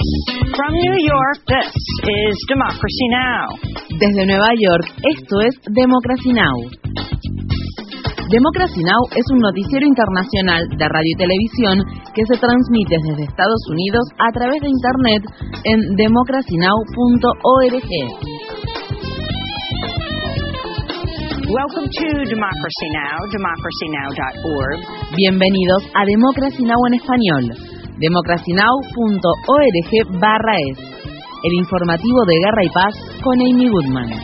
From New York, this is Democracy Now! Desde Nueva York, esto es Democracy Now! Democracy Now! Es un noticiero internacional de radio y televisión que se transmite desde Estados Unidos a través de Internet en democracynow.org. Welcome to Democracy Now!, democracynow.org. Bienvenidos a Democracy Now! En español, democracynow.org/es, el informativo de Guerra y Paz con Amy Goodman.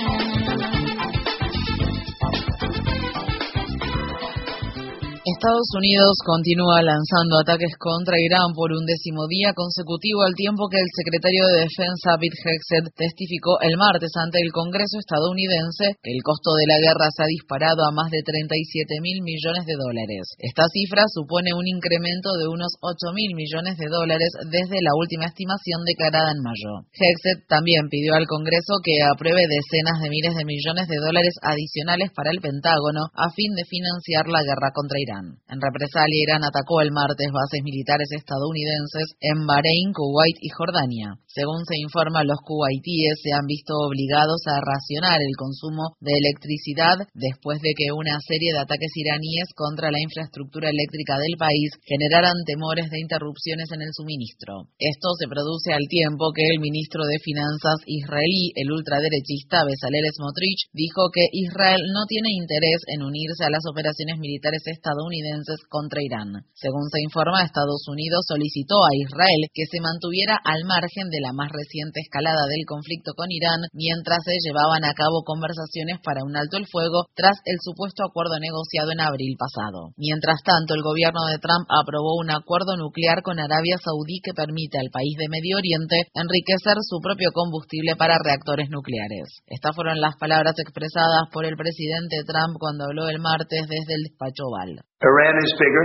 Estados Unidos continúa lanzando ataques contra Irán por un 10º día consecutivo, al tiempo que el secretario de Defensa Pete Hegseth testificó el martes ante el Congreso estadounidense que el costo de la guerra se ha disparado a más de $37.000 millones. Esta cifra supone un incremento de unos $8.000 millones desde la última estimación declarada en mayo. Hegseth también pidió al Congreso que apruebe decenas de miles de millones de dólares adicionales para el Pentágono a fin de financiar la guerra contra Irán. En represalia, Irán atacó el martes bases militares estadounidenses en Bahrein, Kuwait y Jordania. Según se informa, los kuwaitíes se han visto obligados a racionar el consumo de electricidad después de que una serie de ataques iraníes contra la infraestructura eléctrica del país generaran temores de interrupciones en el suministro. Esto se produce al tiempo que el ministro de Finanzas israelí, el ultraderechista Bezalel Smotrich, dijo que Israel no tiene interés en unirse a las operaciones militares estadounidenses contra Irán. Según se informa, Estados Unidos solicitó a Israel que se mantuviera al margen de la más reciente escalada del conflicto con Irán mientras se llevaban a cabo conversaciones para un alto el fuego tras el supuesto acuerdo negociado en abril pasado. Mientras tanto, el gobierno de Trump aprobó un acuerdo nuclear con Arabia Saudí que permite al país de Medio Oriente enriquecer su propio combustible para reactores nucleares. Estas fueron las palabras expresadas por el presidente Trump cuando habló el martes desde el despacho Oval. Iran is bigger.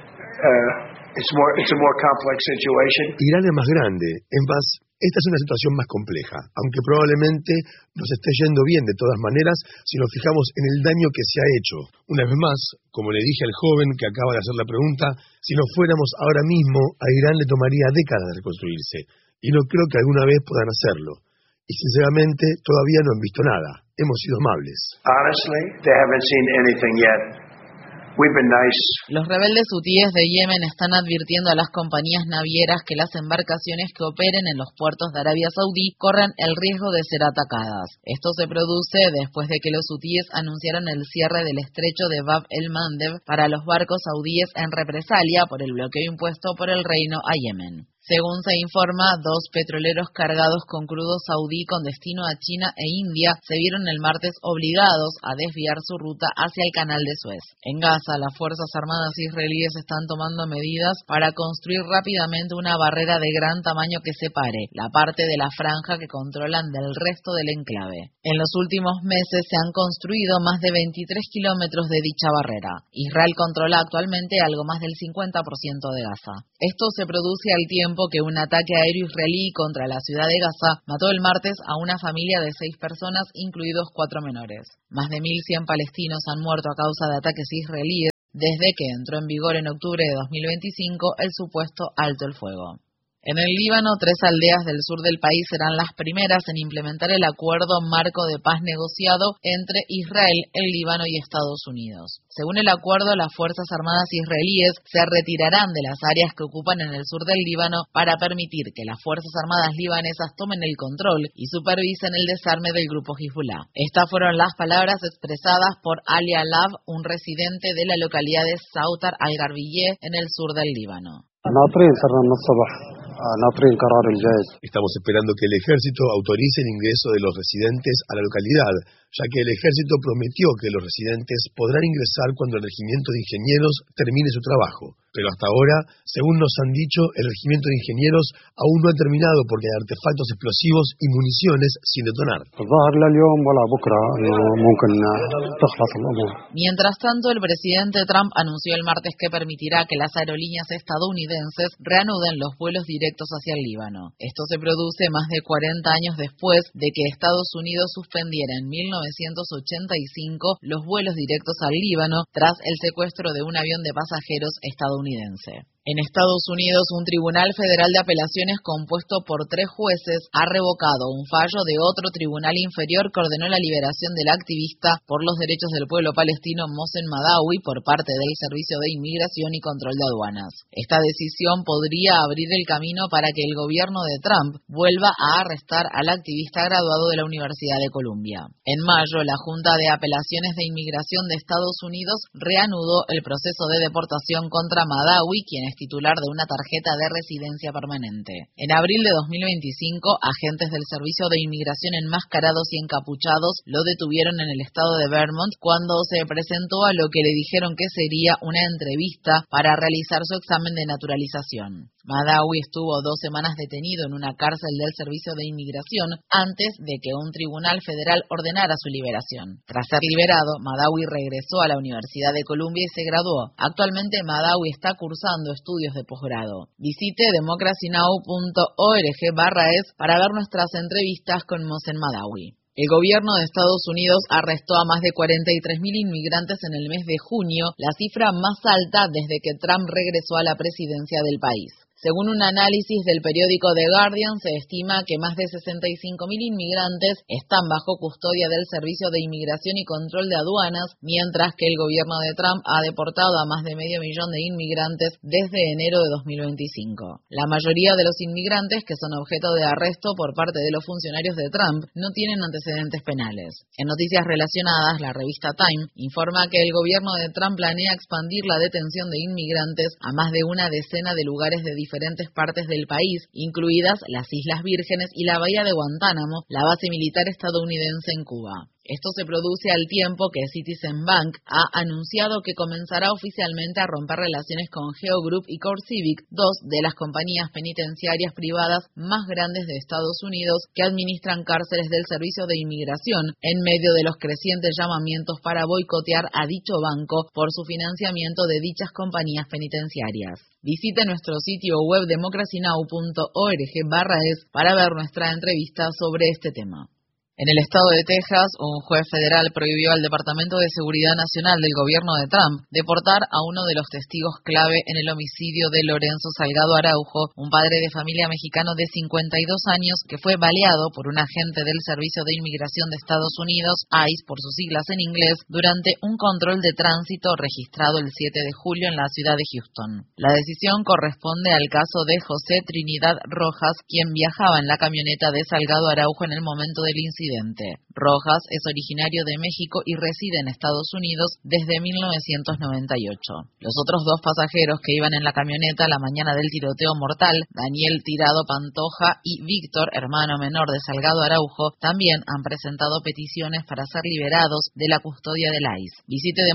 It's a more complex situation. Irán es más grande. Es más, esta es una situación más compleja, aunque probablemente nos esté yendo bien de todas maneras si nos fijamos en el daño que se ha hecho. Una vez más, como le dije al joven que acaba de hacer la pregunta, si nos fuéramos ahora mismo, a Irán le tomaría décadas de reconstruirse, y no creo que alguna vez puedan hacerlo. Y sinceramente, todavía no han visto nada. Hemos sido amables. Honestly, they haven't seen anything yet. We've been nice. Los rebeldes hutíes de Yemen están advirtiendo a las compañías navieras que las embarcaciones que operen en los puertos de Arabia Saudí corren el riesgo de ser atacadas. Esto se produce después de que los hutíes anunciaron el cierre del estrecho de Bab el-Mandeb para los barcos saudíes en represalia por el bloqueo impuesto por el reino a Yemen. Según se informa, 2 petroleros cargados con crudo saudí con destino a China e India se vieron el martes obligados a desviar su ruta hacia el canal de Suez. En Gaza, las Fuerzas Armadas israelíes están tomando medidas para construir rápidamente una barrera de gran tamaño que separe la parte de la franja que controlan del resto del enclave. En los últimos meses se han construido más de 23 kilómetros de dicha barrera. Israel controla actualmente algo más del 50% de Gaza. Esto se produce al tiempo que un ataque aéreo israelí contra la ciudad de Gaza mató el martes a una familia de 6 personas, incluidos 4 menores. Más de 1.100 palestinos han muerto a causa de ataques israelíes desde que entró en vigor en octubre de 2025 el supuesto alto el fuego. En el Líbano, 3 aldeas del sur del país serán las primeras en implementar el acuerdo marco de paz negociado entre Israel, el Líbano y Estados Unidos. Según el acuerdo, las Fuerzas Armadas israelíes se retirarán de las áreas que ocupan en el sur del Líbano para permitir que las Fuerzas Armadas libanesas tomen el control y supervisen el desarme del grupo Hezbollah. Estas fueron las palabras expresadas por Ali Alab, un residente de la localidad de Sautar al-Garbiyeh en el sur del Líbano. Estamos esperando que el ejército autorice el ingreso de los residentes a la localidad, ya que el ejército prometió que los residentes podrán ingresar cuando el regimiento de ingenieros termine su trabajo. Pero hasta ahora, según nos han dicho, el regimiento de ingenieros aún no ha terminado porque hay artefactos explosivos y municiones sin detonar. Mientras tanto, el presidente Trump anunció el martes que permitirá que las aerolíneas estadounidenses reanuden los vuelos directos hacia el Líbano. Esto se produce más de 40 años después de que Estados Unidos suspendiera en 1985 los vuelos directos al Líbano tras el secuestro de un avión de pasajeros estadounidense. En Estados Unidos, un tribunal federal de apelaciones compuesto por 3 jueces ha revocado un fallo de otro tribunal inferior que ordenó la liberación del activista por los derechos del pueblo palestino Mohsen Madawi por parte del Servicio de Inmigración y Control de Aduanas. Esta decisión podría abrir el camino para que el gobierno de Trump vuelva a arrestar al activista graduado de la Universidad de Columbia. En mayo, la Junta de Apelaciones de Inmigración de Estados Unidos reanudó el proceso de deportación contra Madawi, quien es titular de una tarjeta de residencia permanente. En abril de 2025, agentes del Servicio de Inmigración enmascarados y encapuchados lo detuvieron en el estado de Vermont cuando se presentó a lo que le dijeron que sería una entrevista para realizar su examen de naturalización. Madawi estuvo 2 semanas detenido en una cárcel del Servicio de Inmigración antes de que un tribunal federal ordenara su liberación. Tras ser liberado, Madawi regresó a la Universidad de Columbia y se graduó. Actualmente Madawi está cursando estudios de posgrado. Visite democracynow.org/es para ver nuestras entrevistas con Mohsen Madawi. El gobierno de Estados Unidos arrestó a más de 43.000 inmigrantes en el mes de junio, la cifra más alta desde que Trump regresó a la presidencia del país. Según un análisis del periódico The Guardian, se estima que más de 65.000 inmigrantes están bajo custodia del Servicio de Inmigración y Control de Aduanas, mientras que el gobierno de Trump ha deportado a más de 500.000 de inmigrantes desde enero de 2025. La mayoría de los inmigrantes que son objeto de arresto por parte de los funcionarios de Trump no tienen antecedentes penales. En noticias relacionadas, la revista Time informa que el gobierno de Trump planea expandir la detención de inmigrantes a más de una decena de lugares de diferentes partes del país, incluidas las Islas Vírgenes y la bahía de Guantánamo, la base militar estadounidense en Cuba. Esto se produce al tiempo que Citizen Bank ha anunciado que comenzará oficialmente a romper relaciones con Geo Group y CoreCivic, 2 de las compañías penitenciarias privadas más grandes de Estados Unidos que administran cárceles del Servicio de Inmigración, en medio de los crecientes llamamientos para boicotear a dicho banco por su financiamiento de dichas compañías penitenciarias. Visite nuestro sitio web democracynow.org/es para ver nuestra entrevista sobre este tema. En el estado de Texas, un juez federal prohibió al Departamento de Seguridad Nacional del gobierno de Trump deportar a uno de los testigos clave en el homicidio de Lorenzo Salgado Araujo, un padre de familia mexicano de 52 años que fue baleado por un agente del Servicio de Inmigración de Estados Unidos, ICE por sus siglas en inglés, durante un control de tránsito registrado el 7 de julio en la ciudad de Houston. La decisión corresponde al caso de José Trinidad Rojas, quien viajaba en la camioneta de Salgado Araujo en el momento del incidente. Rojas es originario de México y reside en Estados Unidos desde 1998. Los otros 2 pasajeros que iban en la camioneta la mañana del tiroteo mortal, Daniel Tirado Pantoja y Víctor, hermano menor de Salgado Araujo, también han presentado peticiones para ser liberados de la custodia del ICE. Visite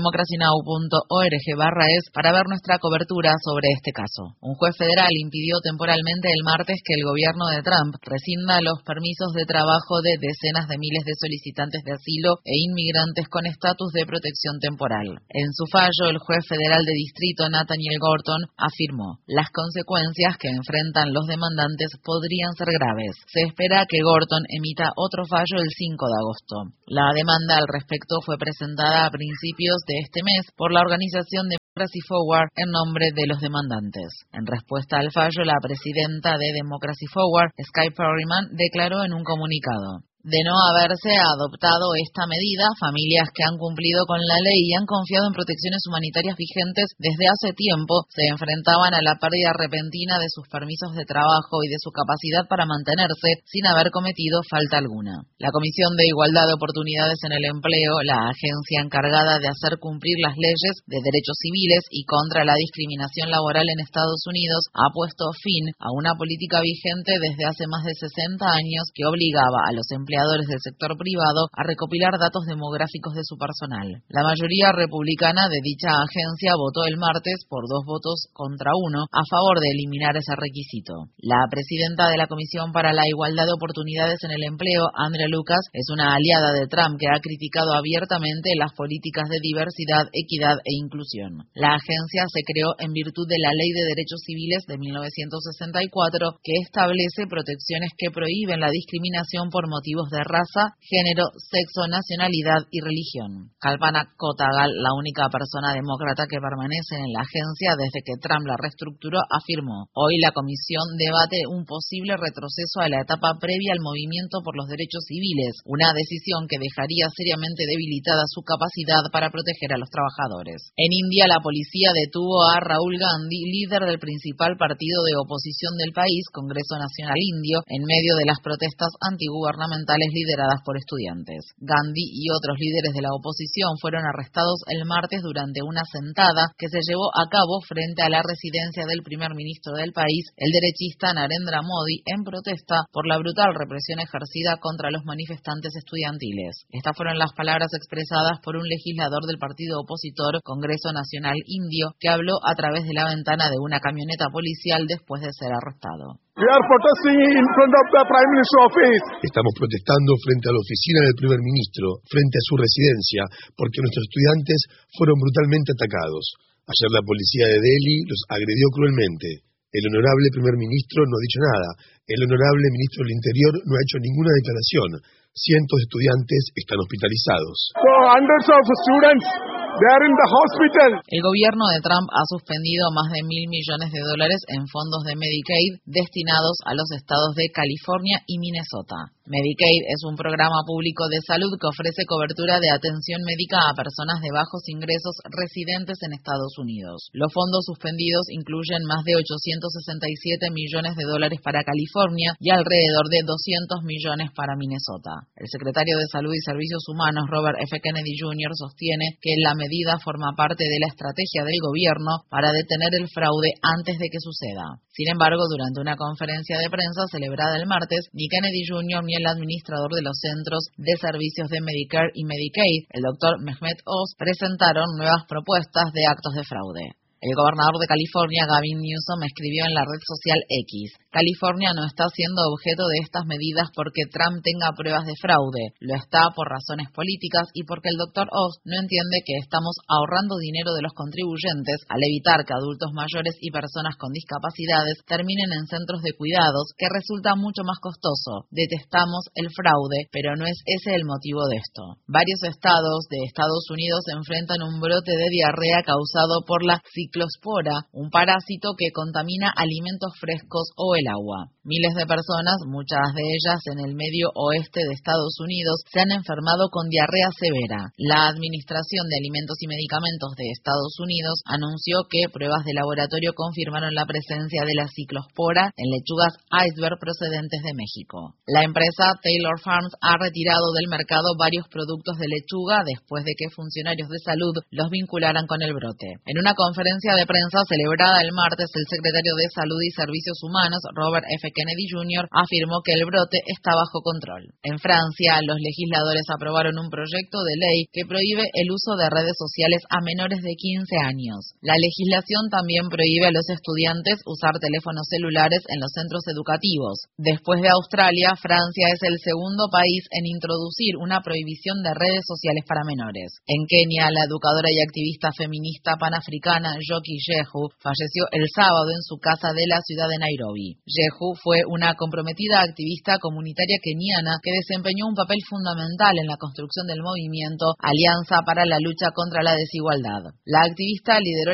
democracynow.org/es para ver nuestra cobertura sobre este caso. Un juez federal impidió temporalmente el martes que el gobierno de Trump rescinda los permisos de trabajo de decenas de miles de solicitantes de asilo e inmigrantes con estatus de protección temporal. En su fallo, el juez federal de distrito Nathaniel Gorton afirmó: las consecuencias que enfrentan los demandantes podrían ser graves. Se espera que Gorton emita otro fallo el 5 de agosto. La demanda al respecto fue presentada a principios de este mes por la organización Democracy Forward en nombre de los demandantes. En respuesta al fallo, la presidenta de Democracy Forward, Sky Perryman, declaró en un comunicado: de no haberse adoptado esta medida, familias que han cumplido con la ley y han confiado en protecciones humanitarias vigentes desde hace tiempo se enfrentaban a la pérdida repentina de sus permisos de trabajo y de su capacidad para mantenerse sin haber cometido falta alguna. La Comisión de Igualdad de Oportunidades en el Empleo, la agencia encargada de hacer cumplir las leyes de derechos civiles y contra la discriminación laboral en Estados Unidos, ha puesto fin a una política vigente desde hace más de 60 años que obligaba a los empleadores del sector privado a recopilar datos demográficos de su personal. La mayoría republicana de dicha agencia votó el martes por 2 votos contra 1 a favor de eliminar ese requisito. La presidenta de la Comisión para la Igualdad de Oportunidades en el Empleo, Andrea Lucas, es una aliada de Trump que ha criticado abiertamente las políticas de diversidad, equidad e inclusión. La agencia se creó en virtud de la Ley de Derechos Civiles de 1964, que establece protecciones que prohíben la discriminación por motivos motivos de raza, género, sexo, nacionalidad y religión. Kalpana Kotagal, la única persona demócrata que permanece en la agencia desde que Trump la reestructuró, afirmó: hoy la comisión debate un posible retroceso a la etapa previa al movimiento por los derechos civiles, una decisión que dejaría seriamente debilitada su capacidad para proteger a los trabajadores. En India, la policía detuvo a Rahul Gandhi, líder del principal partido de oposición del país, Congreso Nacional Indio, en medio de las protestas antigubernamentales lideradas por estudiantes. Gandhi y otros líderes de la oposición fueron arrestados el martes durante una sentada que se llevó a cabo frente a la residencia del primer ministro del país, el derechista Narendra Modi, en protesta por la brutal represión ejercida contra los manifestantes estudiantiles. Estas fueron las palabras expresadas por un legislador del partido opositor Congreso Nacional Indio, que habló a través de la ventana de una camioneta policial después de ser arrestado. Estamos protestando frente a la oficina del primer ministro, frente a su residencia, porque nuestros estudiantes fueron brutalmente atacados. Ayer la policía de Delhi los agredió cruelmente. El honorable primer ministro no ha dicho nada. El honorable ministro del Interior no ha hecho ninguna declaración. Cientos de estudiantes están hospitalizados. El gobierno de Trump ha suspendido más de $1.000 millones en fondos de Medicaid destinados a los estados de California y Minnesota. Medicaid es un programa público de salud que ofrece cobertura de atención médica a personas de bajos ingresos residentes en Estados Unidos. Los fondos suspendidos incluyen más de $867 millones para California y alrededor de $200 millones para Minnesota. El secretario de Salud y Servicios Humanos, Robert F. Kennedy Jr., sostiene que la medida forma parte de la estrategia del gobierno para detener el fraude antes de que suceda. Sin embargo, durante una conferencia de prensa celebrada el martes, ni Kennedy Jr. ni el administrador de los Centros de Servicios de Medicare y Medicaid, el Dr. Mehmet Oz, presentaron nuevas propuestas de actos de fraude. El gobernador de California, Gavin Newsom, escribió en la red social X: California no está siendo objeto de estas medidas porque Trump tenga pruebas de fraude, lo está por razones políticas y porque el Dr. Oz no entiende que estamos ahorrando dinero de los contribuyentes al evitar que adultos mayores y personas con discapacidades terminen en centros de cuidados, que resulta mucho más costoso. Detestamos el fraude, pero no es ese el motivo de esto. Varios estados de Estados Unidos enfrentan un brote de diarrea causado por la ciclospora, un parásito que contamina alimentos frescos o el agua. Miles de personas, muchas de ellas en el medio oeste de Estados Unidos, se han enfermado con diarrea severa. La Administración de Alimentos y Medicamentos de Estados Unidos anunció que pruebas de laboratorio confirmaron la presencia de la ciclospora en lechugas iceberg procedentes de México. La empresa Taylor Farms ha retirado del mercado varios productos de lechuga después de que funcionarios de salud los vincularan con el brote. En una conferencia de prensa celebrada el martes, el secretario de Salud y Servicios Humanos, Robert F. Kennedy Jr., afirmó que el brote está bajo control. En Francia, los legisladores aprobaron un proyecto de ley que prohíbe el uso de redes sociales a menores de 15 años. La legislación también prohíbe a los estudiantes usar teléfonos celulares en los centros educativos. Después de Australia, Francia es el segundo país en introducir una prohibición de redes sociales para menores. En Kenia, la educadora y activista feminista panafricana Njoki Jehu falleció el sábado en su casa de la ciudad de Nairobi. Jehu fue una comprometida activista comunitaria keniana que desempeñó un papel fundamental en la construcción del movimiento Alianza para la Lucha contra la Desigualdad. La activista lideró